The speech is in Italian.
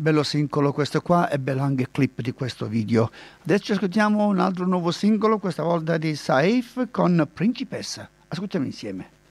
bello singolo questo qua e bello anche il clip di questo video. Adesso ascoltiamo un altro nuovo singolo, questa volta di Saif con Principessa. Ascoltiamo insieme.